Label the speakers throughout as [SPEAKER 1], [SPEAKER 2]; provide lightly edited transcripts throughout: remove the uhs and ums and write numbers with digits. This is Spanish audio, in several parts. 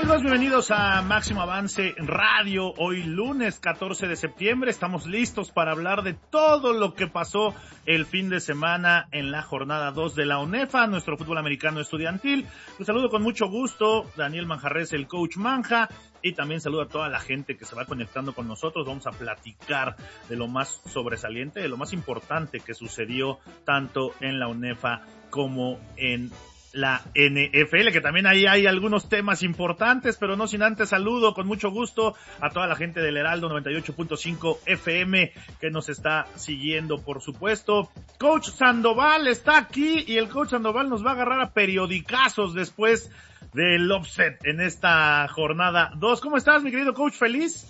[SPEAKER 1] amigos? Bienvenidos a Máximo Avance Radio. Hoy lunes 14 de septiembre estamos listos para hablar de todo lo que pasó el fin de semana en la jornada 2 de la UNEFA, nuestro fútbol americano estudiantil. Un saludo con mucho gusto, Daniel Manjarres, el coach Manja, y también saludo a toda la gente que se va conectando con nosotros. Vamos a platicar de lo más sobresaliente, de lo más importante que sucedió tanto en la UNEFA como en la NFL, que también ahí hay algunos temas importantes, pero no sin antes saludo con mucho gusto a toda la gente del Heraldo 98.5 FM que nos está siguiendo, por supuesto. Coach Sandoval está aquí y el coach Sandoval nos va a agarrar a periodicazos después del offset en esta jornada 2. ¿Cómo estás, mi querido coach? ¿Feliz?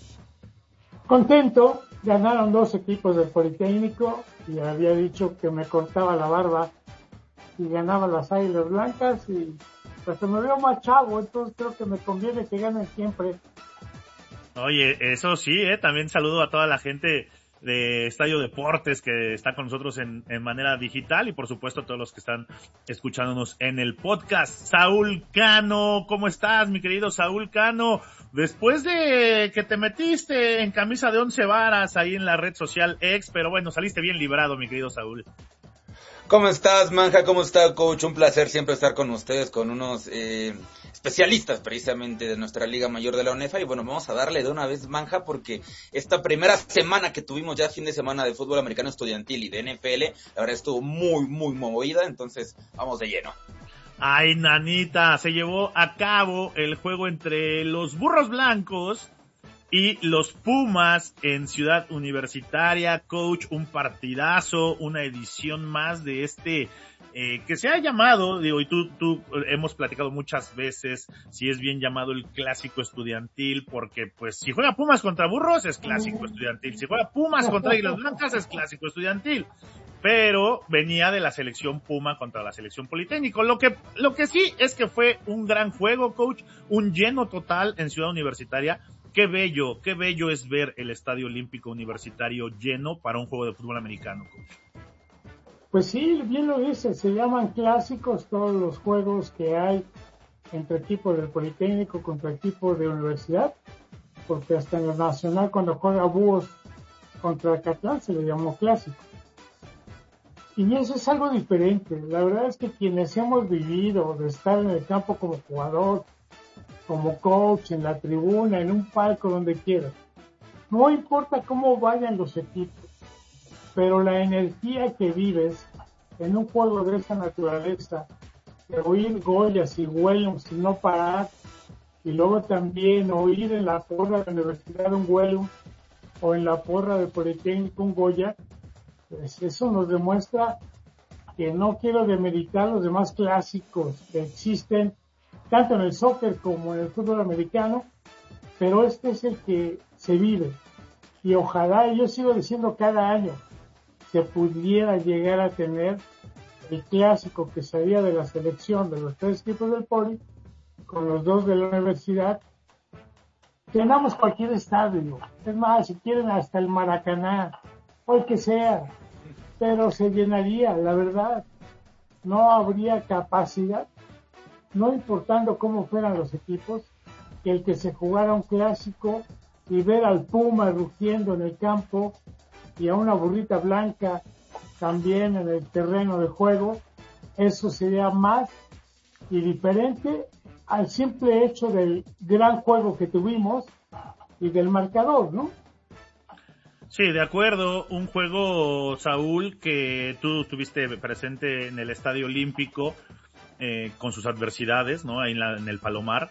[SPEAKER 2] Contento. Ganaron 2 equipos del Politécnico y había dicho que me cortaba la barba y ganaba las Águilas Blancas y pues me veo más chavo, entonces creo que me conviene que ganen siempre.
[SPEAKER 1] Oye, eso sí, también saludo a toda la gente de Estadio Deportes que está con nosotros en manera digital y por supuesto a todos los que están escuchándonos en el podcast. Saúl Cano, ¿cómo estás, mi querido Saúl Cano? Después de que te metiste en camisa de 11 varas ahí en la red social X, pero bueno, saliste bien librado, mi querido Saúl.
[SPEAKER 3] ¿Cómo estás, Manja? ¿Cómo está, coach? Un placer siempre estar con ustedes, con unos especialistas precisamente de nuestra Liga Mayor de la UNEFA. Y bueno, vamos a darle de una vez, Manja, porque esta primera semana que tuvimos ya fin de semana de fútbol americano estudiantil y de NFL, la verdad estuvo muy, muy movida, entonces vamos de lleno.
[SPEAKER 1] Ay, nanita, se llevó a cabo el juego entre los Burros Blancos y los Pumas en Ciudad Universitaria. Coach, un partidazo, una edición más de que se ha llamado, digo, y tú hemos platicado muchas veces si es bien llamado el clásico estudiantil, porque pues si juega Pumas contra Burros es clásico estudiantil, si juega Pumas contra Águilas Blancas es clásico estudiantil, pero venía de la selección Puma contra la selección Politécnico. Lo que sí es que fue un gran juego, coach, un lleno total en Ciudad Universitaria. Qué bello es ver el Estadio Olímpico Universitario lleno para un juego de fútbol americano, coach.
[SPEAKER 2] Pues sí, bien lo dice, se llaman clásicos todos los juegos que hay entre equipos del Politécnico contra equipos de universidad, porque hasta en el Nacional cuando juega Búhos contra Acatlán se le llamó clásico. Y eso es algo diferente. La verdad es que quienes hemos vivido de estar en el campo como jugador, como coach, en la tribuna, en un palco, donde quieras. No importa cómo vayan los equipos, pero la energía que vives en un juego de esa naturaleza, de oír Goyas y Wellum sin no parar, y luego también oír en la porra de la Universidad un Wellum o en la porra de Politécnico un Goya, pues eso nos demuestra que no quiero demeritar los demás clásicos que existen tanto en el soccer como en el fútbol americano, pero este es el que se vive. Y ojalá, yo sigo diciendo cada año, se pudiera llegar a tener el clásico que salía de la selección de los 3 equipos del Poli, con los 2 de la universidad. Llenamos cualquier estadio, es más, si quieren hasta el Maracaná, o el que sea, pero se llenaría, la verdad. No habría capacidad, no importando cómo fueran los equipos, que el que se jugara un clásico y ver al Puma rugiendo en el campo y a una burrita blanca también en el terreno de juego, eso sería más y diferente al simple hecho del gran juego que tuvimos y del marcador, ¿no?
[SPEAKER 1] Sí, de acuerdo, un juego, Saúl, que tú estuviste presente en el Estadio Olímpico, con sus adversidades, ¿no? Ahí en el Palomar,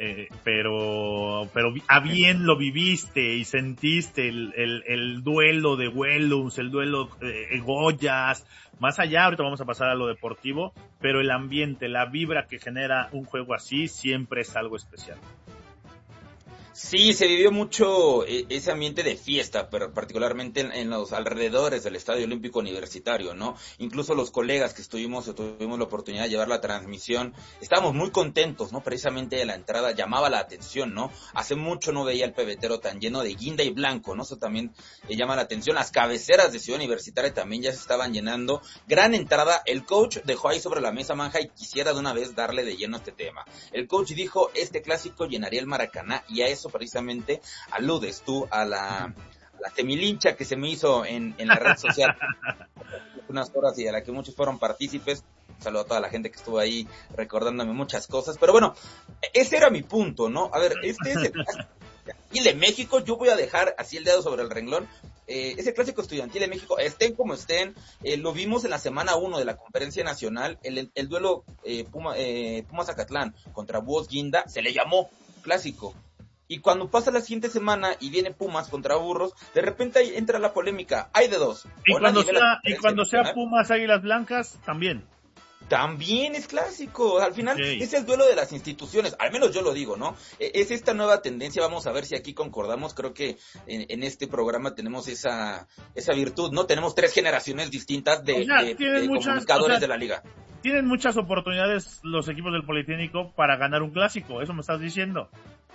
[SPEAKER 1] pero a bien lo viviste y sentiste el duelo de Wellums, el duelo de Goyas, más allá, ahorita vamos a pasar a lo deportivo, pero el ambiente, la vibra que genera un juego así siempre es algo especial.
[SPEAKER 3] Sí, se vivió mucho ese ambiente de fiesta, pero particularmente en los alrededores del Estadio Olímpico Universitario, ¿no? Incluso los colegas que tuvimos la oportunidad de llevar la transmisión, estábamos muy contentos, ¿no? Precisamente la entrada llamaba la atención, ¿no? Hace mucho no veía el pebetero tan lleno de guinda y blanco, ¿no? Eso también llama la atención. Las cabeceras de Ciudad Universitaria también ya se estaban llenando. Gran entrada. El coach dejó ahí sobre la mesa, Manja, y quisiera de una vez darle de lleno a este tema. El coach dijo, este clásico llenaría el Maracaná, y a eso precisamente aludes tú a la temilincha que se me hizo en la red social unas horas y a la que muchos fueron partícipes. Un saludo a toda la gente que estuvo ahí recordándome muchas cosas, pero bueno, ese era mi punto, ¿no? A ver, este es el estudiantil de México. Yo voy a dejar así el dedo sobre el renglón. Ese clásico estudiantil de México, estén como estén, lo vimos en la semana 1 de la Conferencia Nacional, el duelo Pumas-Zacatlán contra Búhos Guinda, se le llamó clásico. Y cuando pasa la siguiente semana y viene Pumas contra Burros, de repente ahí entra la polémica, hay de dos.
[SPEAKER 1] Y cuando sea Pumas Águilas Blancas, también.
[SPEAKER 3] También es clásico. Al final
[SPEAKER 1] Sí.
[SPEAKER 3] es el duelo de las instituciones, al menos yo lo digo, ¿no? Es esta nueva tendencia, vamos a ver si aquí concordamos. Creo que en este programa tenemos esa virtud, ¿no? Tenemos 3 generaciones distintas de comunicadores de la liga.
[SPEAKER 1] Tienen muchas oportunidades los equipos del Politécnico para ganar un clásico, eso me estás diciendo.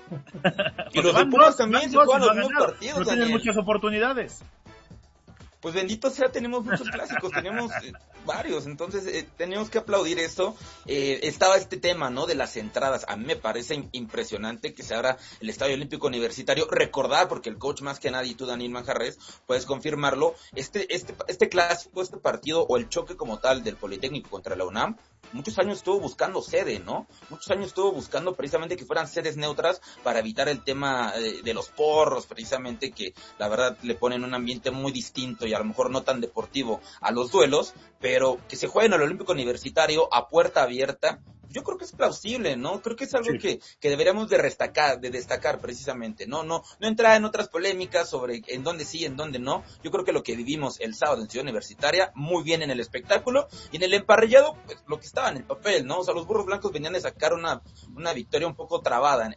[SPEAKER 3] Y los de Pumas también se juegan los mismos partidos,
[SPEAKER 1] no tienen muchas oportunidades.
[SPEAKER 3] Pues bendito sea, tenemos muchos clásicos, tenemos varios, entonces tenemos que aplaudir esto. Estaba este tema, ¿no? De las entradas. A mí me parece impresionante que se abra el Estadio Olímpico Universitario. Recordar, porque el coach más que nadie, y tú, Daniel Manjarres, puedes confirmarlo, este clásico, este partido o el choque como tal del Politécnico contra la UNAM, muchos años estuvo buscando sede, ¿no? Muchos años estuvo buscando precisamente que fueran sedes neutras para evitar el tema de los porros, precisamente, que la verdad le ponen un ambiente muy distinto y a lo mejor no tan deportivo a los duelos, pero que se juegue en el Olímpico Universitario a puerta abierta, yo creo que es plausible, ¿no? Creo que es algo que deberíamos de destacar precisamente, no entrar en otras polémicas sobre en dónde sí, en dónde no. Yo creo que lo que vivimos el sábado en Ciudad Universitaria, muy bien en el espectáculo, y en el emparrillado, pues lo que estaba en el papel, ¿no? O sea, los Burros Blancos venían de sacar una victoria un poco trabada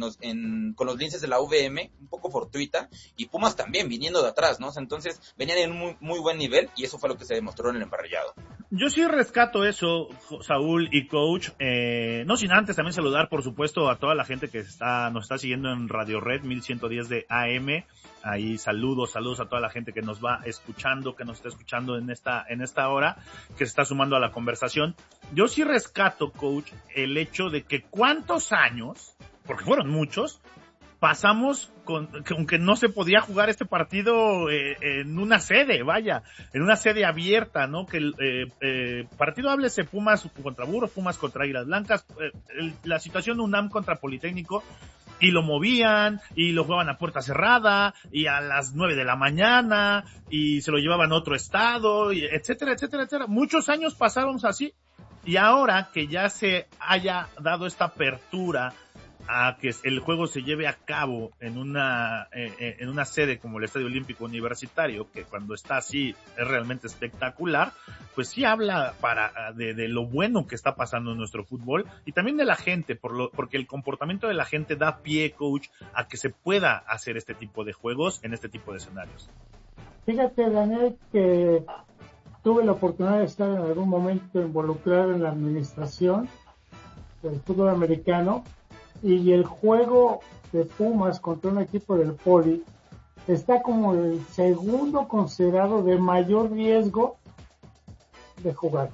[SPEAKER 3] con los linces de la UVM, un poco fortuita, y Pumas también viniendo de atrás, ¿no? O sea, entonces venían en un muy, muy buen nivel, y eso fue lo que se demostró en el emparrillado.
[SPEAKER 1] Yo sí rescato eso, Saúl y coach, no sin antes también saludar, por supuesto, a toda la gente que nos está siguiendo en Radio Red 1110 de AM. Ahí saludos a toda la gente que nos va escuchando, que nos está escuchando en esta hora, que se está sumando a la conversación. Yo sí rescato, coach, el hecho de que cuántos años, porque fueron muchos, pasamos aunque no se podía jugar este partido en una sede, en una sede abierta, ¿no? Que el partido háblese Pumas contra Burros, Pumas contra Águilas Blancas, la situación UNAM contra Politécnico, y lo movían, y lo jugaban a puerta cerrada, y a las 9 de la mañana, y se lo llevaban a otro estado, y etcétera, etcétera, etcétera. Muchos años pasaron así, y ahora que ya se haya dado esta apertura a que el juego se lleve a cabo en una sede como el Estadio Olímpico Universitario, que cuando está así es realmente espectacular, pues sí habla de lo bueno que está pasando en nuestro fútbol, y también de la gente, porque el comportamiento de la gente da pie, coach, a que se pueda hacer este tipo de juegos en este tipo de escenarios.
[SPEAKER 2] Fíjate, Daniel, que tuve la oportunidad de estar en algún momento involucrado en la administración del fútbol americano, y el juego de Pumas contra un equipo del Poli está como el segundo considerado de mayor riesgo de jugar.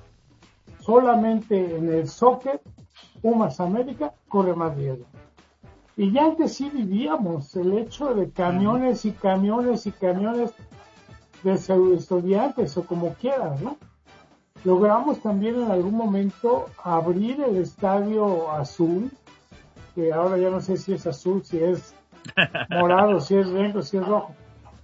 [SPEAKER 2] Solamente en el soccer, Pumas América corre más riesgo. Y ya antes sí vivíamos el hecho de camiones y camiones y camiones de estudiantes, o como quieras, ¿no? Logramos también en algún momento abrir el estadio azul, que ahora ya no sé si es azul, si es morado, si es negro, si es rojo.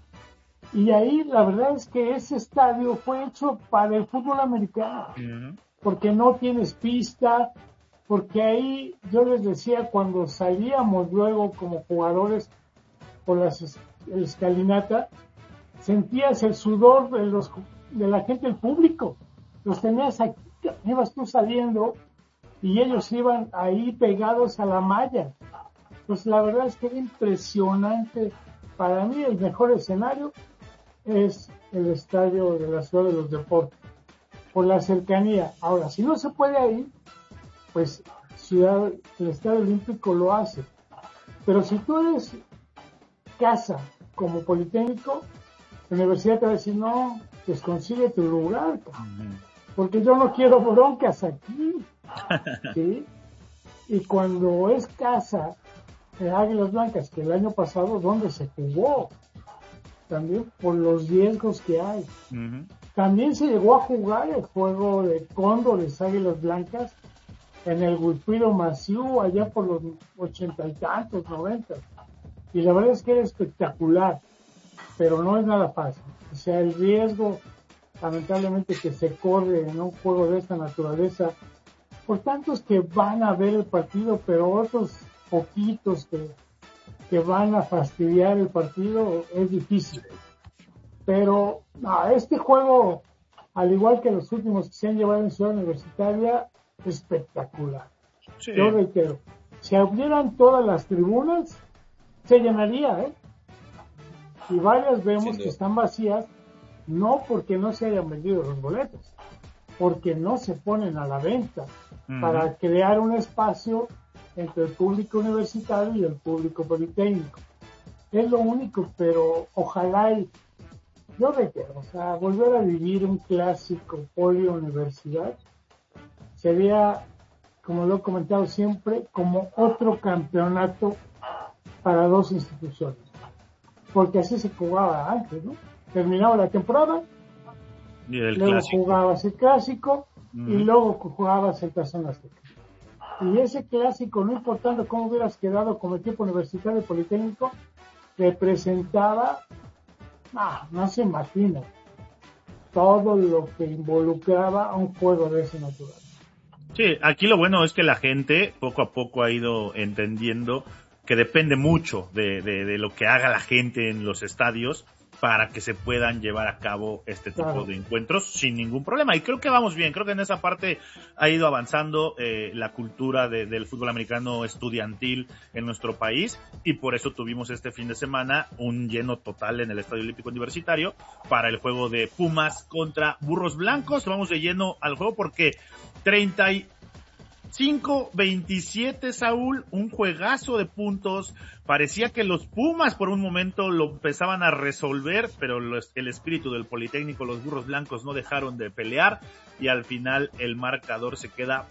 [SPEAKER 2] Y ahí la verdad es que ese estadio fue hecho para el fútbol americano, porque no tienes pista, porque ahí yo les decía, cuando salíamos luego como jugadores por la escalinata, sentías el sudor de la gente, el público, los tenías aquí, ibas tú saliendo, y ellos iban ahí pegados a la malla. pues la verdad es que era impresionante. Para mí el mejor escenario es el estadio de la Ciudad de los Deportes, por la cercanía. Ahora, si no se puede ahí, pues el Estadio Olímpico lo hace. Pero si tú eres casa como Politécnico, la universidad te va a decir, no, pues consigue tu lugar, porque yo no quiero broncas aquí. ¿Sí? Y cuando es casa de Águilas Blancas, que el año pasado, ¿dónde se jugó? También por los riesgos que hay. También se llegó a jugar el juego de Cóndores Águilas Blancas en el Wilfrido Maciú, allá por los 80 y tantos, 90. Y la verdad es que era espectacular, pero no es nada fácil. O sea, el riesgo, lamentablemente, que se corre en un juego de esta naturaleza, por tantos que van a ver el partido, pero otros poquitos que van a fastidiar el partido, es difícil. Pero este juego, al igual que los últimos que se han llevado en Ciudad Universitaria, espectacular. Sí. Yo reitero, si abrieran todas las tribunas, se llenaría, y varias vemos que están vacías, no porque no se hayan vendido los boletos, porque no se ponen a la venta, para crear un espacio entre el público universitario y el público politécnico. Es lo único, pero ojalá yo requiero, o sea, volver a vivir un clásico poli-universidad sería, como lo he comentado siempre, como otro campeonato para dos instituciones. Porque así se jugaba antes, ¿no? Terminaba la temporada,
[SPEAKER 1] y luego
[SPEAKER 2] clásico. Jugabas el clásico y luego jugabas el Tazón Azteca. Y ese clásico, no importando cómo hubieras quedado como equipo universitario y politécnico, representaba, no se imagina, todo lo que involucraba a un juego de ese natural.
[SPEAKER 1] Sí, aquí lo bueno es que la gente poco a poco ha ido entendiendo que depende mucho de lo que haga la gente en los estadios para que se puedan llevar a cabo este tipo de encuentros sin ningún problema. Y creo que vamos bien, creo que en esa parte ha ido avanzando la cultura del fútbol americano estudiantil en nuestro país, y por eso tuvimos este fin de semana un lleno total en el Estadio Olímpico Universitario para el juego de Pumas contra Burros Blancos. Vamos de lleno al juego porque 35-27, Saúl, un juegazo de puntos. Parecía que los Pumas por un momento lo empezaban a resolver, pero el espíritu del Politécnico, los Burros Blancos, no dejaron de pelear, y al final el marcador se queda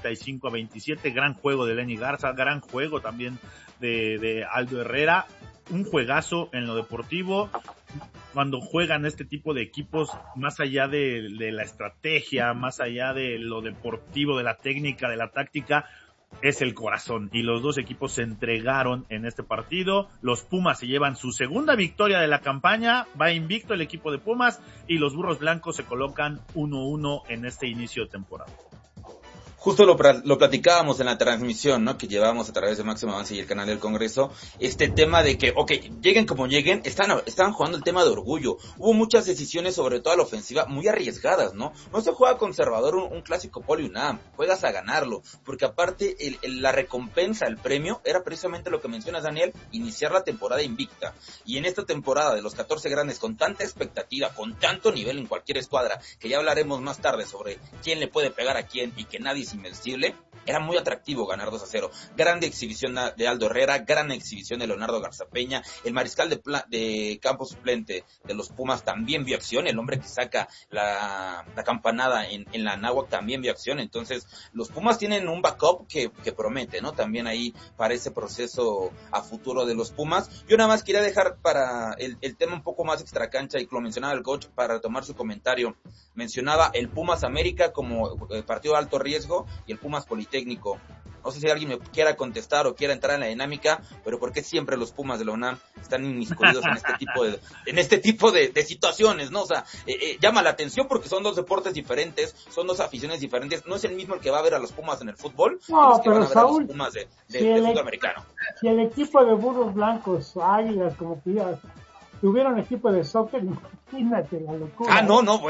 [SPEAKER 1] 35-27. Gran juego de Lenny Garza, gran juego también de Aldo Herrera. Un juegazo en lo deportivo. Cuando juegan este tipo de equipos, más allá de la estrategia, más allá de lo deportivo, de la técnica, de la táctica, es el corazón. Y los dos equipos se entregaron en este partido. Los Pumas se llevan su segunda victoria de la campaña, va invicto el equipo de Pumas, y los Burros Blancos se colocan 1-1 en este inicio de temporada.
[SPEAKER 3] Justo lo platicábamos en la transmisión, ¿no? Que llevábamos a través de Máximo Avance y el canal del Congreso, este tema de que, lleguen como lleguen, estaban jugando el tema de orgullo. Hubo muchas decisiones, sobre todo a la ofensiva, muy arriesgadas, ¿no? No se juega conservador un clásico Poli UNAM, juegas a ganarlo, porque aparte la recompensa, el premio, era precisamente lo que mencionas, Daniel, iniciar la temporada invicta. Y en esta temporada de los 14 grandes, con tanta expectativa, con tanto nivel en cualquier escuadra, que ya hablaremos más tarde sobre quién le puede pegar a quién y que nadie invencible, era muy atractivo ganar 2-0. Grande exhibición de Aldo Herrera, gran exhibición de Leonardo Garzapeña, el mariscal de campo suplente de los Pumas también vio acción, el hombre que saca la campanada en la Anáhuac también vio acción. Entonces los Pumas tienen un backup que promete, ¿no? También ahí para ese proceso a futuro de los Pumas. Yo nada más quería dejar para el tema un poco más extracancha, y que lo mencionaba el coach para retomar su comentario. Mencionaba el Pumas América como partido de alto riesgo y el Pumas Politécnico. No sé si alguien me quiera contestar o quiera entrar en la dinámica, pero ¿por qué siempre los Pumas de la UNAM están inmiscuidos en este tipo de situaciones, ¿no? O sea, llama la atención porque son dos deportes diferentes, son dos aficiones diferentes. No es el mismo el que va a ver a los Pumas en el fútbol,
[SPEAKER 2] no,
[SPEAKER 3] que
[SPEAKER 2] pero
[SPEAKER 3] van a ver
[SPEAKER 2] Saúl,
[SPEAKER 3] a los Pumas de fútbol americano.
[SPEAKER 2] Si el equipo de Burros Blancos, Águilas, como quieras, tuviera un equipo de soccer, imagínate la locura.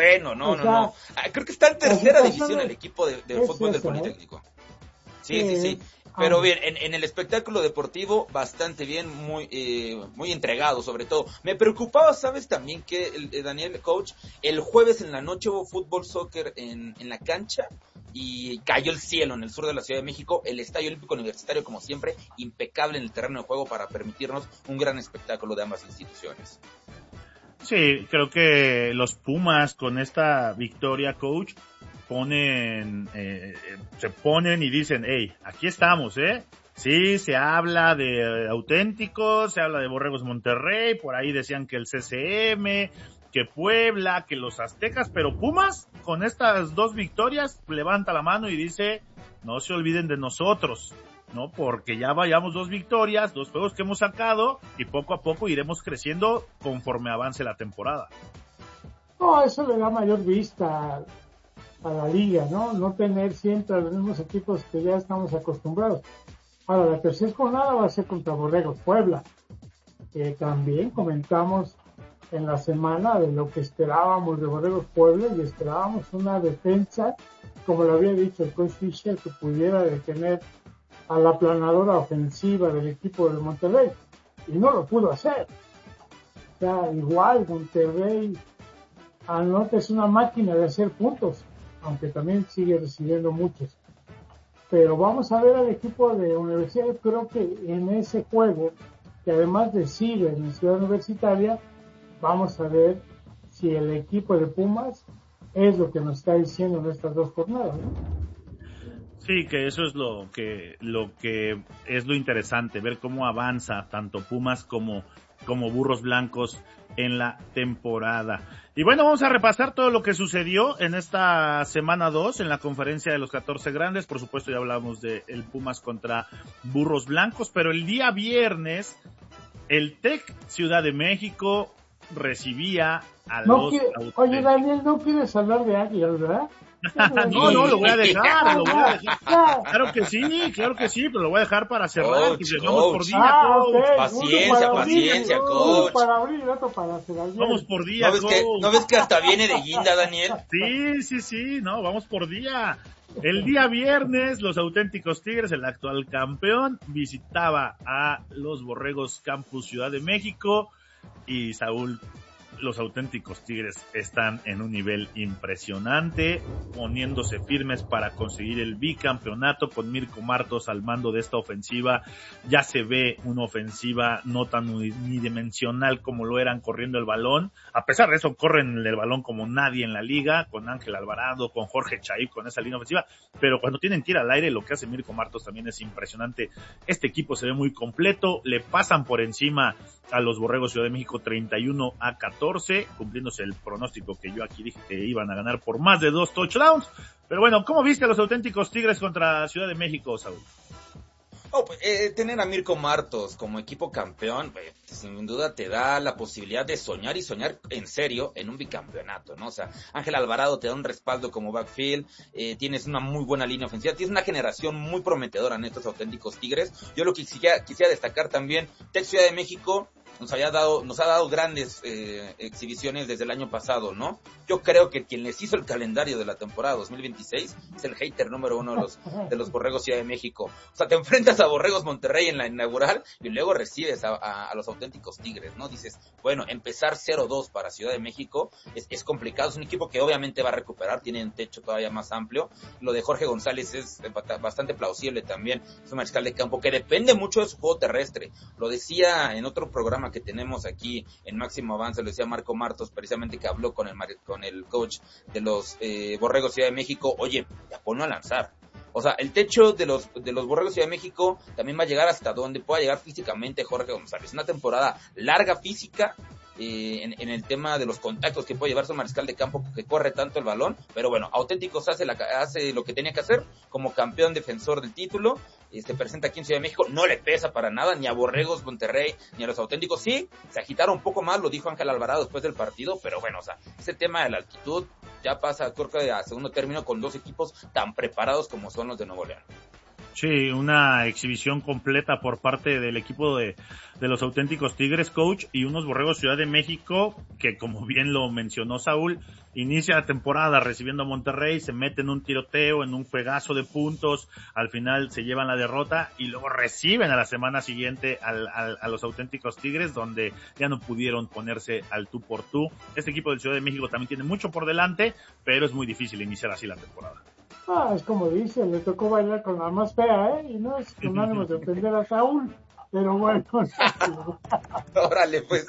[SPEAKER 3] No. Creo que está en tercera división el equipo de fútbol del Politécnico. Sí. Pero bien, en el espectáculo deportivo, bastante bien, muy entregado sobre todo. Me preocupaba, ¿sabes? También que, Daniel, coach, el jueves en la noche hubo fútbol, soccer en la cancha y cayó el cielo en el sur de la Ciudad de México. El Estadio Olímpico Universitario, como siempre, impecable en el terreno de juego para permitirnos un gran espectáculo de ambas instituciones.
[SPEAKER 1] Sí, creo que los Pumas con esta victoria, coach, se ponen y dicen, hey, aquí estamos, Sí, se habla de auténticos, se habla de Borregos Monterrey, por ahí decían que el CCM, que Puebla, que los Aztecas, pero Pumas, con estas 2 victorias, levanta la mano y dice, no se olviden de nosotros, ¿no? Porque ya vayamos 2 victorias, 2 juegos que hemos sacado, y poco a poco iremos creciendo conforme avance la temporada.
[SPEAKER 2] No, eso le da mayor vista a la liga, ¿no? No tener siempre a los mismos equipos que ya estamos acostumbrados. Ahora, la tercera jornada va a ser contra Borregos Puebla, que también comentamos en la semana de lo que esperábamos de Borregos Puebla, y esperábamos una defensa, como lo había dicho el coach Fischer, que pudiera detener a la planadora ofensiva del equipo de Monterrey, y no lo pudo hacer. O sea, igual Monterrey anota, es una máquina de hacer puntos, aunque también sigue recibiendo muchos. Pero vamos a ver al equipo de Universidad. Yo creo que en ese juego, que además decide en Ciudad Universitaria, vamos a ver si el equipo de Pumas es lo que nos está diciendo en estas 2 jornadas, ¿no?
[SPEAKER 1] Sí, que eso es lo que es lo interesante, ver cómo avanza tanto Pumas como Burros Blancos en la temporada. Y bueno, vamos a repasar todo lo que sucedió en esta semana 2 en la conferencia de los 14 grandes. Por supuesto, ya hablamos de el Pumas contra Burros Blancos, pero el día viernes el TEC Ciudad de México recibía a los...
[SPEAKER 2] Oye, Daniel, no quieres hablar de Águilas, ¿verdad?
[SPEAKER 1] No, lo voy a dejar. Claro que sí, pero lo voy a dejar para cerrar.
[SPEAKER 3] Coach,
[SPEAKER 1] vamos por día,
[SPEAKER 3] Paciencia, coach.
[SPEAKER 2] Para abrir, otro para cerrar.
[SPEAKER 1] Vamos por día,
[SPEAKER 3] ¿No ves que hasta viene de guinda, Daniel?
[SPEAKER 1] Sí, no, vamos por día. El día viernes, los auténticos Tigres, el actual campeón, visitaba a los Borregos Campus Ciudad de México, y Saúl, los auténticos Tigres están en un nivel impresionante, poniéndose firmes para conseguir el bicampeonato con Mirko Martos al mando de esta ofensiva. Ya se ve una ofensiva no tan unidimensional como lo eran corriendo el balón. A pesar de eso, corren el balón como nadie en la liga, con Ángel Alvarado, con Jorge Chaib, con esa línea ofensiva. Pero cuando tienen tiro al aire, lo que hace Mirko Martos también es impresionante. Este equipo se ve muy completo, le pasan por encima a los Borregos Ciudad de México 31-14, cumpliéndose el pronóstico que yo aquí dije que iban a ganar por más de 2 touchdowns. Pero bueno, ¿cómo viste a los auténticos Tigres contra Ciudad de México, Saúl?
[SPEAKER 3] Tener a Mirko Martos como equipo campeón, sin duda te da la posibilidad de soñar, y soñar en serio en un bicampeonato, ¿no? O sea, Ángel Alvarado te da un respaldo como backfield, tienes una muy buena línea ofensiva, tienes una generación muy prometedora en estos auténticos Tigres. Yo lo que quisiera destacar también, Tec Ciudad de México nos ha dado grandes exhibiciones desde el año pasado, ¿no? Yo creo que quien les hizo el calendario de la temporada 2026 es el hater número 1 de los Borregos Ciudad de México. O sea, te enfrentas a Borregos Monterrey en la inaugural y luego recibes a los auténticos Tigres, ¿no? Dices, bueno, empezar 0-2 para Ciudad de México es complicado. Es un equipo que obviamente va a recuperar, tiene un techo todavía más amplio. Lo de Jorge González es bastante plausible también. Es un mariscal de campo que depende mucho de su juego terrestre. Lo decía en otro programa que tenemos aquí en Máximo Avance, lo decía Marco Martos, precisamente, que habló con el coach de los Borregos Ciudad de México. Oye, ya ponlo a lanzar. O sea, el techo de los Borregos Ciudad de México también va a llegar hasta donde pueda llegar físicamente Jorge González. Una temporada larga física, en el tema de los contactos que puede llevarse un mariscal de campo que corre tanto el balón, pero bueno, Auténticos hace lo que tenía que hacer como campeón defensor del título. Se presenta aquí en Ciudad de México, no le pesa para nada ni a Borregos Monterrey ni a los Auténticos. Sí, se agitaron un poco más, lo dijo Ángel Alvarado después del partido, pero bueno, o sea, ese tema de la altitud ya pasa, creo que a segundo término, con 2 equipos tan preparados como son los de Nuevo León.
[SPEAKER 1] Sí, una exhibición completa por parte del equipo de los auténticos Tigres, coach, y unos Borregos Ciudad de México que, como bien lo mencionó Saúl, inicia la temporada recibiendo a Monterrey, se mete en un tiroteo, en un juegazo de puntos, al final se llevan la derrota y luego reciben a la semana siguiente a los auténticos Tigres, donde ya no pudieron ponerse al tú por tú. Este equipo del Ciudad de México también tiene mucho por delante, pero es muy difícil iniciar así la temporada.
[SPEAKER 2] Es como dice, le tocó bailar con la más fea, y no es con ánimo de ofender a Saúl, pero bueno.
[SPEAKER 3] Órale, pues.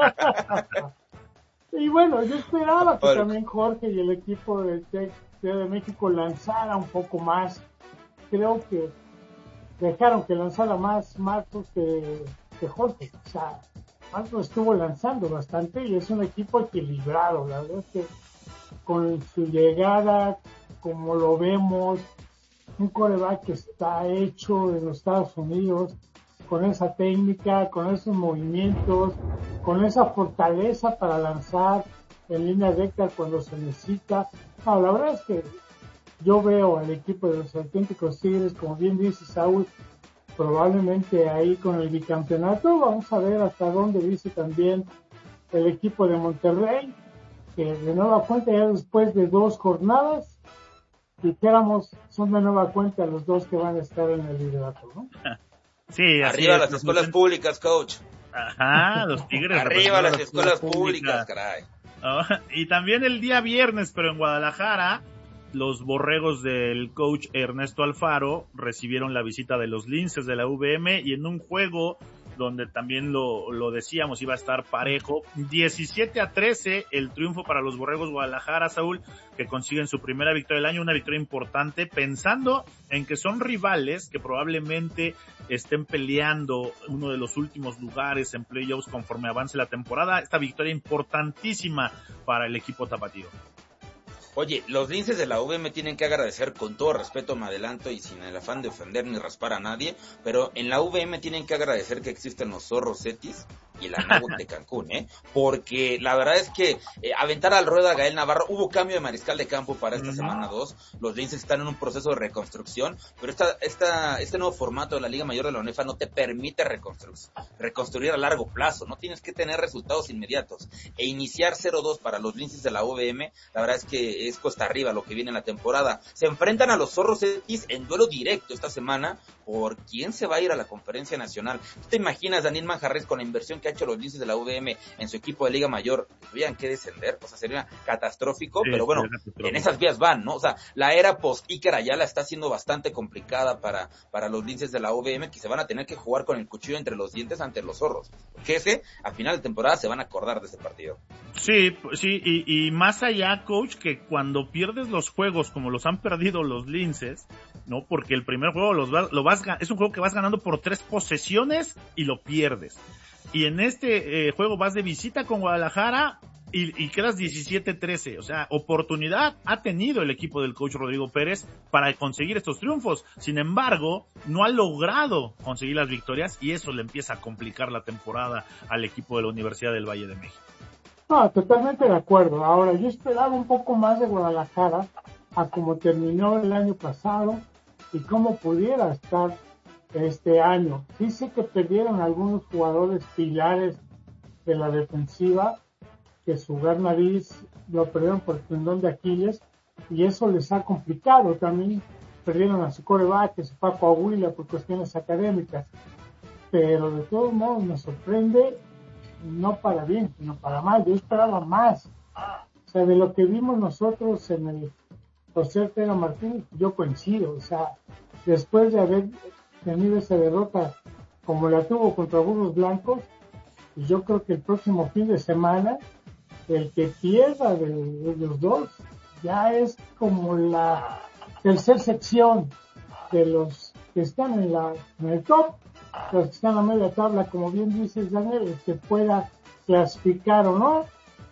[SPEAKER 2] Y bueno, yo esperaba que también Jorge y el equipo del TEC de México lanzara un poco más. Creo que dejaron que lanzara más Marcos que Jorge. O sea, Marcos estuvo lanzando bastante y es un equipo equilibrado. La verdad es que con su llegada, como lo vemos, un quarterback que está hecho en los Estados Unidos, con esa técnica, con esos movimientos, con esa fortaleza para lanzar en línea recta cuando se necesita. No, la verdad es que yo veo al equipo de los auténticos Tigres, como bien dice Saúl, probablemente ahí con el bicampeonato. Vamos a ver hasta dónde dice también el equipo de Monterrey, que de nueva cuenta ya después de 2 jornadas, dijéramos, son de nueva cuenta los 2 que van a estar en el liderato, ¿no?
[SPEAKER 1] Sí, así
[SPEAKER 3] arriba
[SPEAKER 1] es,
[SPEAKER 3] las escuelas públicas, coach.
[SPEAKER 1] Ajá, los Tigres.
[SPEAKER 3] Arriba las escuelas públicas, caray.
[SPEAKER 1] Y también el día viernes, pero en Guadalajara, los Borregos del coach Ernesto Alfaro recibieron la visita de los Linces de la UVM y en un juego donde también lo decíamos, iba a estar parejo, 17-13 el triunfo para los Borregos Guadalajara, Saúl, que consiguen su primera victoria del año, una victoria importante, pensando en que son rivales que probablemente estén peleando uno de los últimos lugares en playoffs conforme avance la temporada. Esta victoria importantísima para el equipo tapatío.
[SPEAKER 3] Oye, los linces de la UVM tienen que agradecer, con todo respeto me adelanto y sin el afán de ofender ni raspar a nadie, pero en la UVM tienen que agradecer que existen los zorros Cetis y el Anáhuac de Cancún, porque la verdad es que aventar al ruedo a Gael Navarro, hubo cambio de mariscal de campo para esta semana 2, los linces están en un proceso de reconstrucción, pero este nuevo formato de la Liga Mayor de la UNEFA no te permite reconstruir a largo plazo, no tienes que tener resultados inmediatos, e iniciar 0-2 para los linces de la UVM, la verdad es que es cuesta arriba lo que viene en la temporada. Se enfrentan a los zorros Cetis en duelo directo esta semana por quién se va a ir a la conferencia nacional. ¿Tú te imaginas, Daniel Manjarres, con la inversión que ha hecho los linces de la UVM en su equipo de Liga Mayor, que tuvieran que descender? O sea, sería catastrófico, sí, pero bueno, en esas vías van, ¿no? O sea, la era post-Iker Ayala está siendo bastante complicada para los linces de la UVM, que se van a tener que jugar con el cuchillo entre los dientes ante los zorros. Que ese, a final de temporada, se van a acordar de ese partido.
[SPEAKER 1] Sí, y más allá, coach, que cuando pierdes los juegos como los han perdido los linces, ¿no? Porque el primer juego es un juego que vas ganando por 3 posesiones y lo pierdes. Y en este juego vas de visita con Guadalajara y quedas 17-13. O sea, oportunidad ha tenido el equipo del coach Rodrigo Pérez para conseguir estos triunfos. Sin embargo, no ha logrado conseguir las victorias y eso le empieza a complicar la temporada al equipo de la Universidad del Valle de México.
[SPEAKER 2] No, totalmente de acuerdo. Ahora, yo esperaba un poco más de Guadalajara a cómo terminó el año pasado y cómo pudiera estar este año. Dice que perdieron algunos jugadores pilares de la defensiva, que su nariz lo perdieron por el tendón de Aquiles y eso les ha complicado. También perdieron a su quarterback, a su Paco Aguila, por cuestiones académicas. Pero de todos modos me sorprende, no para bien, sino para mal. Yo esperaba más. O sea, de lo que vimos nosotros en el José Tena Martínez, yo coincido. O sea, después de haber tenido esa derrota como la tuvo contra Burros Blancos, yo creo que el próximo fin de semana, el que pierda de los dos, ya es como la tercera sección de los que están en el top. Los que están en la media tabla, como bien dices, Daniel, el que pueda clasificar o no,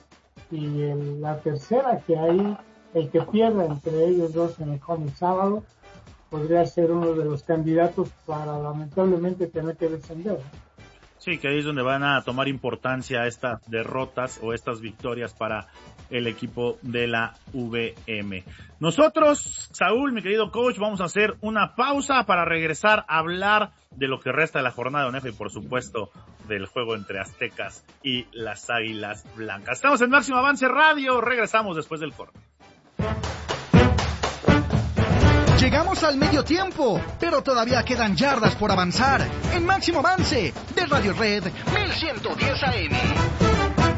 [SPEAKER 2] y la tercera, que ahí el que pierda entre ellos dos en el joven sábado podría ser uno de los candidatos para lamentablemente tener que descender.
[SPEAKER 1] Sí, que ahí es donde van a tomar importancia estas derrotas o estas victorias para el equipo de la VM. Nosotros, Saúl, mi querido coach, vamos a hacer una pausa para regresar a hablar de lo que resta de la jornada de ONEFA y, por supuesto, del juego entre Aztecas y las Águilas Blancas. Estamos en Máximo Avance Radio, regresamos después del corte.
[SPEAKER 4] Llegamos al medio tiempo, pero todavía quedan yardas por avanzar. En Máximo Avance, de Radio Red 1110 AM.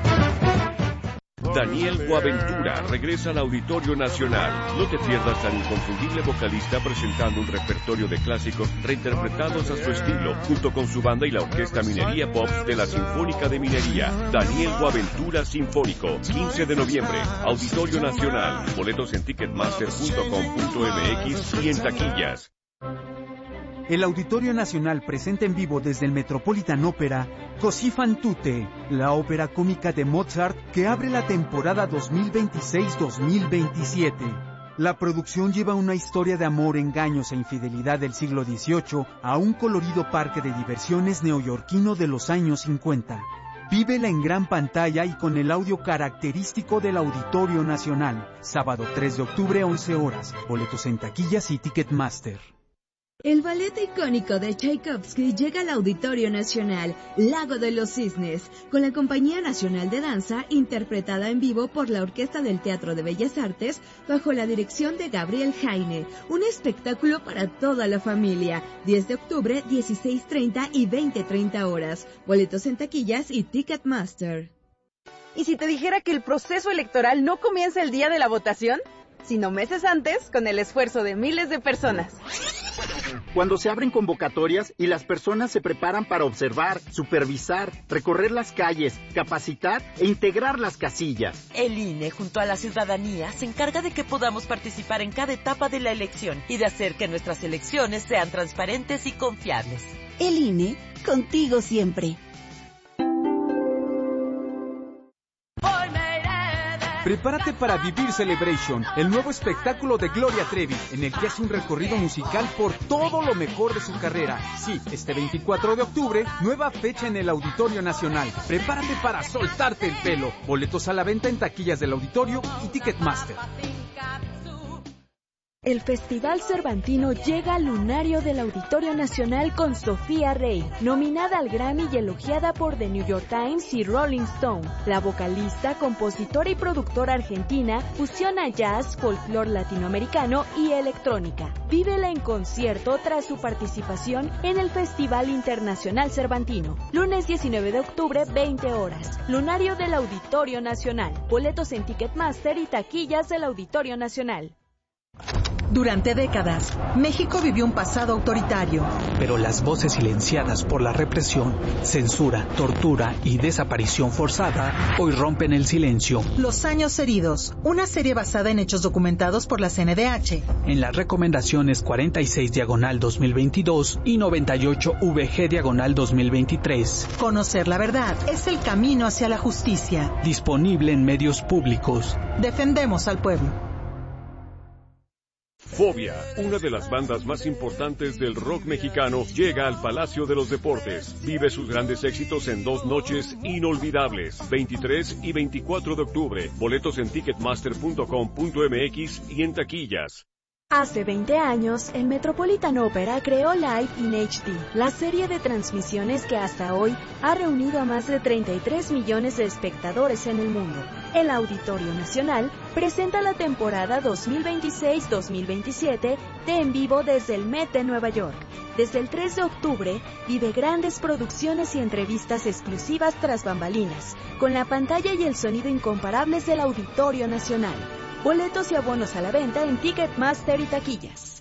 [SPEAKER 5] Daniel Boaventura regresa al Auditorio Nacional. No te pierdas al inconfundible vocalista presentando un repertorio de clásicos reinterpretados a su estilo, junto con su banda y la Orquesta Minería Pops de la Sinfónica de Minería. Daniel Boaventura Sinfónico, 15 de noviembre, Auditorio Nacional. Boletos en ticketmaster.com.mx y en taquillas.
[SPEAKER 6] El Auditorio Nacional presenta en vivo desde el Metropolitan Opera Così fan tutte, la ópera cómica de Mozart que abre la temporada 2026-2027. La producción lleva una historia de amor, engaños e infidelidad del siglo XVIII a un colorido parque de diversiones neoyorquino de los años 50. Vívela en gran pantalla y con el audio característico del Auditorio Nacional. Sábado 3 de octubre, 11 horas. Boletos en taquillas y Ticketmaster.
[SPEAKER 7] El ballet icónico de Tchaikovsky llega al Auditorio Nacional, Lago de los Cisnes, con la Compañía Nacional de Danza, interpretada en vivo por la Orquesta del Teatro de Bellas Artes, bajo la dirección de Gabriel Heine. Un espectáculo para toda la familia. 10 de octubre, 16:30 y 20:30 horas. Boletos en taquillas y Ticketmaster.
[SPEAKER 8] ¿Y si te dijera que el proceso electoral no comienza el día de la votación, sino meses antes, con el esfuerzo de miles de personas?
[SPEAKER 9] Cuando se abren convocatorias y las personas se preparan para observar, supervisar, recorrer las calles, capacitar e integrar las casillas.
[SPEAKER 10] El INE, junto a la ciudadanía, se encarga de que podamos participar en cada etapa de la elección y de hacer que nuestras elecciones sean transparentes y confiables.
[SPEAKER 11] El INE, contigo siempre.
[SPEAKER 6] Prepárate para vivir Celebration, el nuevo espectáculo de Gloria Trevi, en el que hace un recorrido musical por todo lo mejor de su carrera. Sí, este 24 de octubre, nueva fecha en el Auditorio Nacional. Prepárate para soltarte el pelo. Boletos a la venta en taquillas del Auditorio y Ticketmaster.
[SPEAKER 12] El Festival Cervantino llega al lunario del Auditorio Nacional con Sofía Rey, nominada al Grammy y elogiada por The New York Times y Rolling Stone. La vocalista, compositora y productora argentina fusiona jazz, folclore latinoamericano y electrónica. Vívela en concierto tras su participación en el Festival Internacional Cervantino. Lunes 19 de octubre, 20 horas. Lunario del Auditorio Nacional. Boletos en Ticketmaster y taquillas del Auditorio Nacional.
[SPEAKER 13] Durante décadas, México vivió un pasado autoritario.
[SPEAKER 14] Pero las voces silenciadas por la represión, censura, tortura y desaparición forzada hoy rompen el silencio.
[SPEAKER 13] Los años heridos, una serie basada en hechos documentados por la CNDH.
[SPEAKER 14] En las recomendaciones 46/2022 y 98VG/2023.
[SPEAKER 13] Conocer la verdad es el camino hacia la justicia.
[SPEAKER 14] Disponible en medios públicos.
[SPEAKER 13] Defendemos al pueblo.
[SPEAKER 5] Fobia, una de las bandas más importantes del rock mexicano, llega al Palacio de los Deportes. Vive sus grandes éxitos en 2 noches inolvidables, 23 y 24 de octubre. Boletos en ticketmaster.com.mx y en taquillas.
[SPEAKER 12] Hace 20 años, el Metropolitan Opera creó Live in HD, la serie de transmisiones que hasta hoy ha reunido a más de 33 millones de espectadores en el mundo. El Auditorio Nacional presenta la temporada 2026-2027 de En Vivo desde el Met de Nueva York. Desde el 3 de octubre, vive grandes producciones y entrevistas exclusivas tras bambalinas, con la pantalla y el sonido incomparables del Auditorio Nacional. Boletos y abonos a la venta en Ticketmaster y taquillas.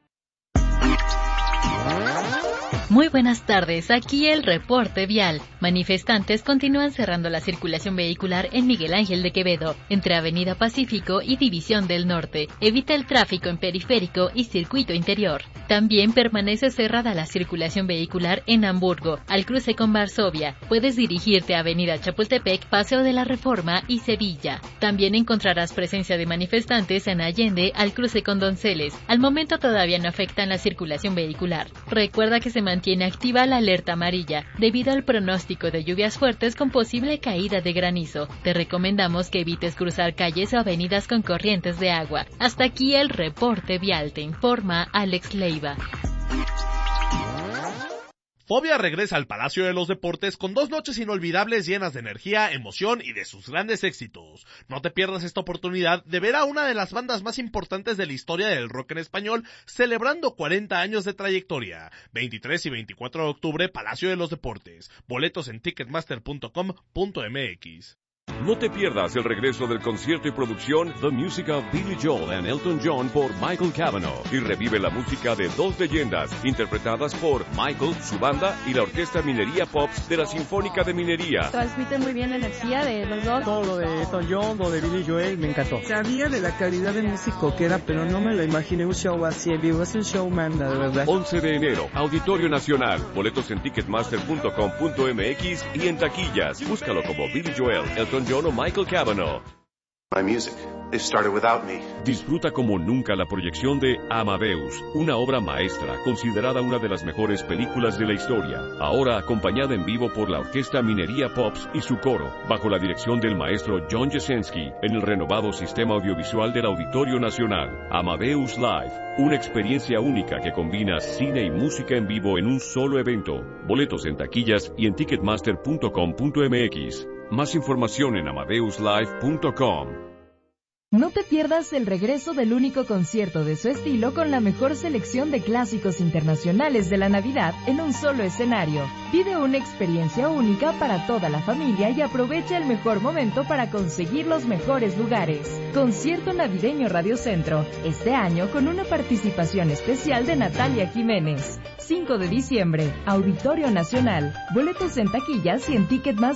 [SPEAKER 15] Muy buenas tardes, aquí el reporte vial. Manifestantes continúan cerrando la circulación vehicular en Miguel Ángel de Quevedo, entre Avenida Pacífico y División del Norte. Evita el tráfico en Periférico y Circuito Interior. También permanece cerrada la circulación vehicular en Hamburgo, al cruce con Varsovia. Puedes dirigirte a Avenida Chapultepec, Paseo de la Reforma y Sevilla. También encontrarás presencia de manifestantes en Allende, al cruce con Donceles. Al momento todavía no afectan la circulación vehicular. Recuerda que se mantiene mantiene activa la alerta amarilla debido al pronóstico de lluvias fuertes con posible caída de granizo. Te recomendamos que evites cruzar calles o avenidas con corrientes de agua. Hasta aquí el reporte vial, te informa Alex Leiva.
[SPEAKER 16] Fobia regresa al Palacio de los Deportes con 2 noches inolvidables llenas de energía, emoción y de sus grandes éxitos. No te pierdas esta oportunidad de ver a una de las bandas más importantes de la historia del rock en español celebrando 40 años de trayectoria. 23 y 24 de octubre, Palacio de los Deportes. Boletos en ticketmaster.com.mx.
[SPEAKER 5] No te pierdas el regreso del concierto y producción The Music of Billy Joel and Elton John por Michael Cavanaugh y revive la música de 2 leyendas interpretadas por Michael, su banda y la Orquesta Minería Pops de la Sinfónica de Minería.
[SPEAKER 17] Transmite muy bien la energía de los dos.
[SPEAKER 18] Todo lo de Elton John, lo de Billy Joel, me encantó.
[SPEAKER 19] Sabía de la calidad de músico que era, pero no me lo imaginé un show así en vivo. Es un showman, de verdad.
[SPEAKER 5] 11 de enero, Auditorio Nacional. Boletos en ticketmaster.com.mx y en taquillas. Búscalo como Billy Joel, Elton John o Michael Cavanaugh.
[SPEAKER 20] My music. They started without me.
[SPEAKER 5] Disfruta como nunca la proyección de Amadeus, una obra maestra considerada una de las mejores películas de la historia. Ahora acompañada en vivo por la Orquesta Minería Pops y su coro, bajo la dirección del maestro John Jasenski, en el renovado sistema audiovisual del Auditorio Nacional. Amadeus Live, una experiencia única que combina cine y música en vivo en un solo evento. Boletos en taquillas y en ticketmaster.com.mx. Más información en amadeuslive.com.
[SPEAKER 12] No te pierdas el regreso del único concierto de su estilo con la mejor selección de clásicos internacionales de la Navidad en un solo escenario. Vive una experiencia única para toda la familia y aprovecha el mejor momento para conseguir los mejores lugares. Concierto navideño Radio Centro, este año con una participación especial de Natalia Jiménez. 5 de diciembre, Auditorio Nacional. Boletos en taquillas y en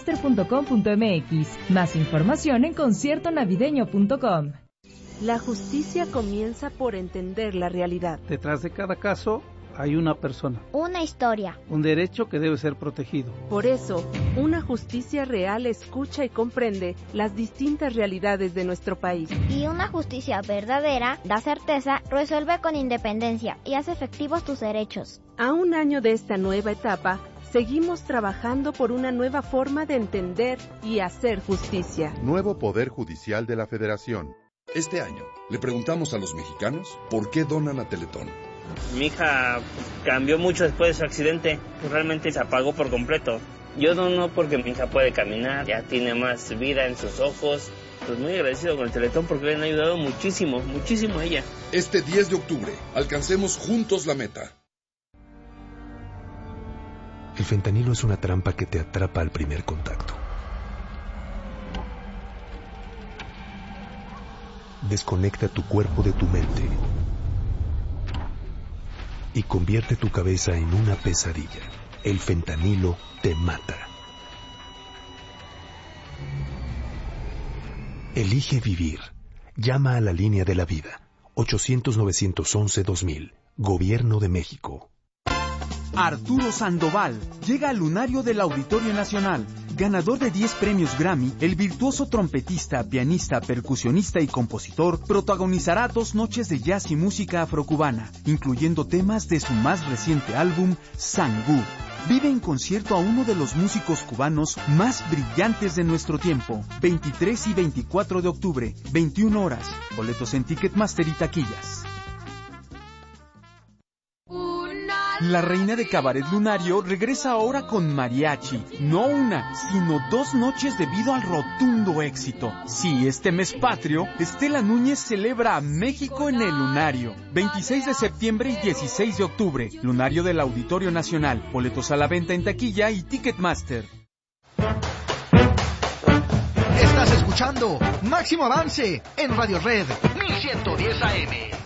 [SPEAKER 12] ticketmaster.com.mx. Más información en conciertonavideño.com.
[SPEAKER 8] La justicia comienza por entender la realidad.
[SPEAKER 18] Detrás de cada caso hay una persona.
[SPEAKER 21] Una historia.
[SPEAKER 18] Un derecho que debe ser protegido.
[SPEAKER 8] Por eso, una justicia real escucha y comprende las distintas realidades de nuestro país.
[SPEAKER 21] Y una justicia verdadera da certeza, resuelve con independencia y hace efectivos tus derechos.
[SPEAKER 8] A un año de esta nueva etapa, seguimos trabajando por una nueva forma de entender y hacer justicia.
[SPEAKER 22] Nuevo Poder Judicial de la Federación.
[SPEAKER 23] Este año, le preguntamos a los mexicanos por qué donan a Teletón.
[SPEAKER 24] Mi hija cambió mucho después de su accidente, realmente se apagó por completo. Yo dono porque mi hija puede caminar, ya tiene más vida en sus ojos. Pues muy agradecido con el Teletón porque le han ayudado muchísimo, muchísimo a ella.
[SPEAKER 23] Este 10 de octubre, alcancemos juntos la meta.
[SPEAKER 25] El fentanilo es una trampa que te atrapa al primer contacto. Desconecta tu cuerpo de tu mente y convierte tu cabeza en una pesadilla. El fentanilo te mata. Elige vivir. Llama a la línea de la vida. 800-911-2000. Gobierno de México.
[SPEAKER 6] Arturo Sandoval llega al lunario del Auditorio Nacional. Ganador de 10 premios Grammy, el virtuoso trompetista, pianista, percusionista y compositor protagonizará 2 noches de jazz y música afrocubana, incluyendo temas de su más reciente álbum, Sangú. Vive en concierto a uno de los músicos cubanos más brillantes de nuestro tiempo. 23 y 24 de octubre, 21 horas. Boletos en Ticketmaster y taquillas. La reina de Cabaret Lunario regresa ahora con mariachi. No una, sino 2 noches debido al rotundo éxito. Sí, este mes patrio, Estela Núñez celebra a México en el Lunario. 26 de septiembre y 16 de octubre. Lunario del Auditorio Nacional. Boletos a la venta en taquilla y Ticketmaster.
[SPEAKER 4] Estás escuchando Máximo Avance en Radio Red 1110 AM.